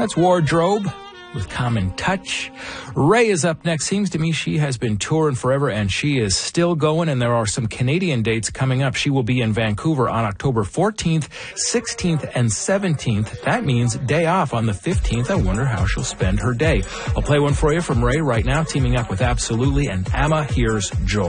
That's Wardrobe with Common Touch. Ray is up next. Seems to me she has been touring forever, and she is still going, and there are some Canadian dates coming up. She will be in Vancouver on October 14th, 16th, and 17th. That means day off on the 15th. I wonder how she'll spend her day. I'll play one for you from Ray right now, teaming up with Absolutely and Amma Here's Joy.